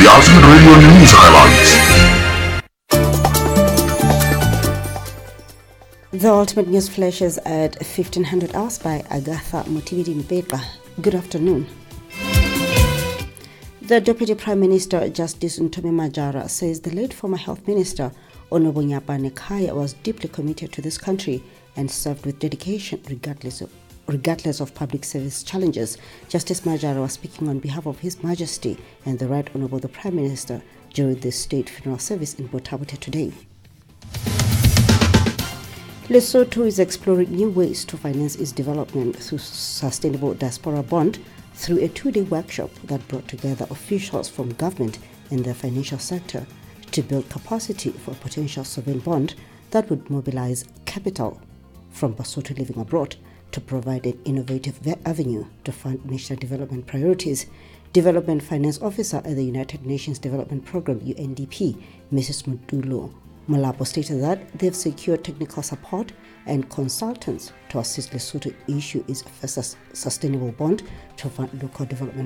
The Ultimate Radio News Highlights. The Ultimate News flashes at 1500 hours by Agatha Motividi-Mbeka. Good afternoon. The Deputy Prime Minister, Justice Ntome Majara, says the late former Health Minister, Onobonyapa Nekaya, was deeply committed to this country and served with dedication regardless of public service challenges. Justice Majara was speaking on behalf of His Majesty and the Right Honourable the Prime Minister during the state funeral service in Botabute today. Lesotho is exploring new ways to finance its development through Sustainable Diaspora Bond through a two-day workshop that brought together officials from government and the financial sector to build capacity for a potential sovereign bond that would mobilize capital from Basotho living abroad to provide an innovative avenue to fund national development priorities. Development Finance Officer at the United Nations Development Programme, UNDP, Mrs. Mutulo Molapo, stated that they've secured technical support and consultants to assist Lesotho issue its first sustainable bond to fund local development